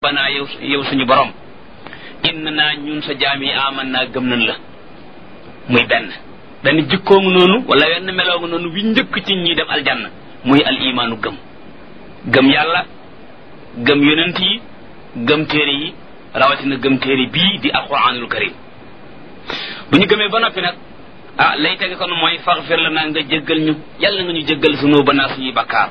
banaa yow suñu borom inna naa ñun sa jaam yi aman naa gëm nañ la muy benn jikkoongu noonu wala wenn meloogu noonu wi njëkk ci ñi dem aljanna muy al imaanu gëm yàlla gëm yonent yi gëm téere yi rawatina gëm téere bii di alquranul karim bu ñu gëmee ba noppi nag lay tege kon mooy faghfir lana nga jéggal ñu yàlla nga ñu jéggal zunubana suñuy bakkaar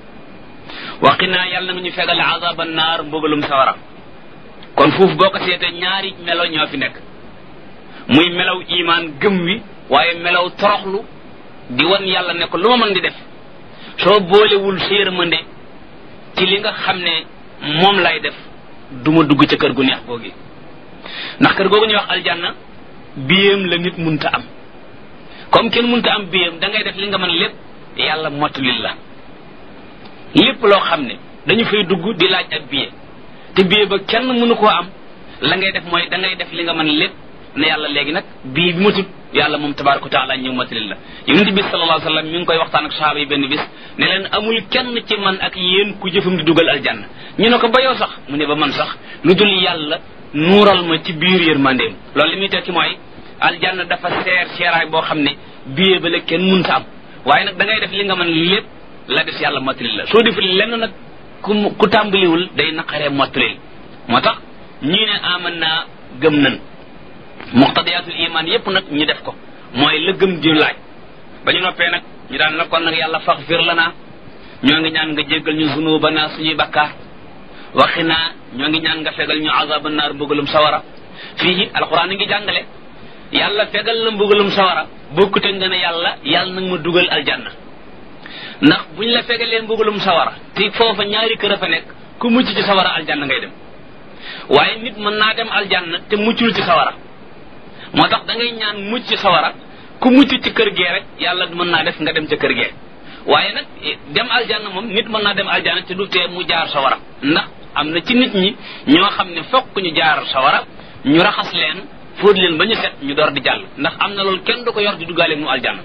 waqinaa yàlla nga ñu fegal azaban naar mbugalum sawara kon foofu boo ko seetee ñaari melo ñoo fi nekk muy melaw imaan gëm wi waaye melaw toroxlu di wan yàlla ne ko lu ma mën di def soo boolewul séermande ci li nga xam ne moom lay def duma dugg ca kër gu neex googi ndax kër googu ñuy wax aljanna biyam la nit munta am comme kenn munta am biyam da ngay def li nga mën lépp yàlla mottulil la lépp loo xam ne dañu fay dugg di laaj ak biye te biye ba kenn mënu koo am la ngay def mooy da ngay def li nga mën lépp ne yàlla léegi nag bii bi matut yàlla moom tabaraka wa taala ñëw mottulil la yonent bi sallallahu alayhi wasallam mi ngi koy waxtaan ak sahaaba yi benn bis ne leen amul kenn ci man ak yéen ku jëfam di dugal aljanna ñu ne ko ba yow sax mu ne ba man sax lu dul yàlla nuural ma ci biir yërmandeem loolu li muy tekki mooy aljanna dafa seeraay boo xam ne biye ba la kenn mënta am waaye nag da ngay def li nga mën lépp la def yàlla mottulil la soo deful lenn nag ku tàmbaliwul day naqaree mottulil moo tax ñii ne aman naa gëm nan muqtadiyatul iman yépp nag ñu def ko mooy la gëm di laaj ba ñu noppee nag ñu daan na kon nag yàlla faghfir lana ñoo ngi ñaan nga jéggal ñu zunubana suñuy bakkaar waxinaa ñoo ngi ñaan nga fegal ñu azaban naar mbugalum sawara fii alquran ngi jàngale yàlla fegal la mbugalum sawara bokkute nga ne yàlla nag ma dugal aljanna ndax buñ la fegalee mbugalum sawara te foofa ñaari kër a fa nekk ku mucc ci sawara aljanna ngay dem waaye nit mën naa dem aljanna te muccul ci sawara moo tax da ngay ñaan mucc ci sawara ku mucc ci kër gee rek yàlla mën naa def nga dem ca kër gee waaye nag dem aljanna moom nit mën naa dem aljanna te du tee mu jaar sawara ndax am na ci nit ñi ñoo xam ne fokk ñu jaar sawara ñu raxas leen fóot leen ba ñu set ñu door di jàll ndax am na loolu kenn du ko yor di duggaale mu aljanna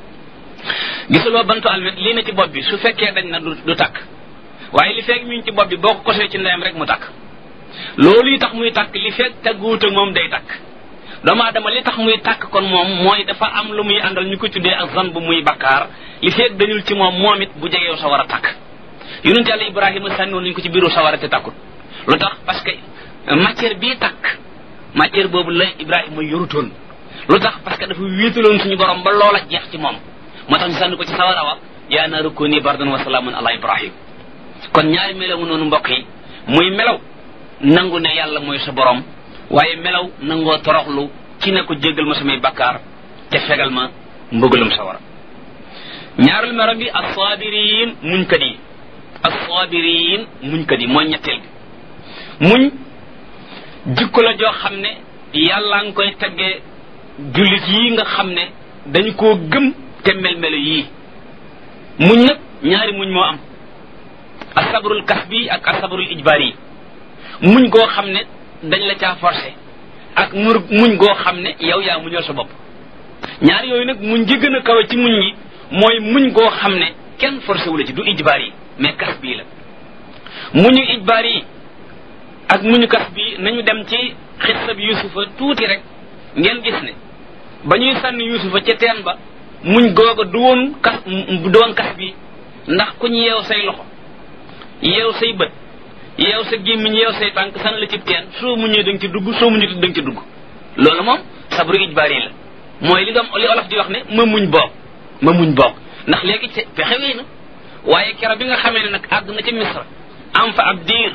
gisuloo bantu almet lii na ci bopp bi su fekkee dañ na du takk waaye li fekk mi ngi ci bopp bi boo ko kosee ci ndeyam rek mu takk loolu yi tax muy takk li fekk tagguwut ak moom day takk doomu aadama li tax muy takk kon moom mooy dafa am lu muy àndal ñu ko tuddee ak zan bu muy bakkaar li fekk dañul ci moom it bu jegeew sa war a takk yonent yàlla Ibrahima sànniwoon nañu ko ci biiru sawara te takkut lu tax parce que matière bii takk matière boobu la Ibrahima yorutoon lu tax parce que dafa wéetaloon suñu borom ba loola jeex ci moom moo tax ñu sànni ko ci sawara wa yaa naaru kuuni bardan wa salaaman ala Ibrahim kon ñaari melaw noonu mbokk yi muy melaw nangu ne yàlla mooy sa borom waaye melaw nangoo toroxlu ci ne ko jéggal ma samay bakkaar te fegal ma mbëggalum sawara ñaarul melo bi as-saabiriin muñkat yi as-saabiriin muñkat yi mooy ñetteel bi muñ jikko la joo xam ne yàlla nga koy teggee jullit yi nga xam ne dañu koo gëm te mel-melo yii muñ nag ñaari muñ moo am asabrul kasbi ak asabrul ijbaari yi muñ goo xam ne dañ la caa forcé ak muñ goo xam ne yow yaa muñal sa bopp ñaar yooyu nag muñ gi gën a kawe ci muñ yi mooy muñ goo xam ne kenn forcé wu la ci du ijbaar yi mais kas bii la muñu ijbaar yi ak muñu kas bi nañu dem ci xissab yusufa tuuti rek ngeen gis ne ba ñuy sànni yusufa ca teen ba muñ googa du woon kas bi ndax ku ñu yeew say loxo yeew say bët yeew sa gémmiñ yeew say tànk sànni la ci teen soo muñee da nga ci dugg soo muñee da nga ci dugg loolu moom sabru ijbaar yi la mooy li olof di wax ne ma muñ boog ndax léegi pexe wéy na waaye kero bi nga xamee ne nag àgg na ci misra am fa ab diir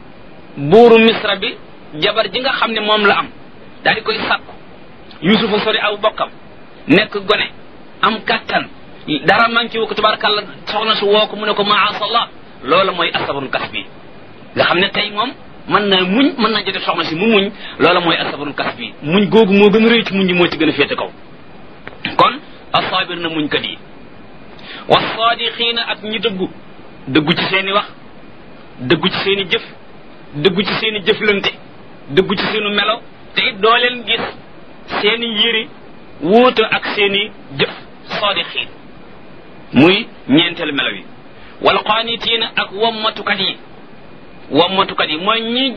buuru misra bi jabar ji nga xam ne moom la am daal di koy sàkku yusufa sori aw bokkam nekk gone am kattan dara manqué wu ko tabarakàllah soxna si woo ko mu ne ko maasallah loolu mooy asabrul kas bi nga xam ne tey moom mën naa jotee soxna si mu muñ loolu mooy asabrul kas bi muñ googu moo gën a rëy ci muñ ji moo ci gën a féete kaw kon asaabir na muñkat yi wasaadiqiina ak ñi dëggu ci seeni wax dëggu ci seeni jëf dëggu ci seeni jëflante dëggu ci seenu melo te it doo leen gis seeni yëri wuute ak seeni jëf saadiqiin muy ñeenteel melo yi wal qaanitiina ak wommatukat yi mooy ñi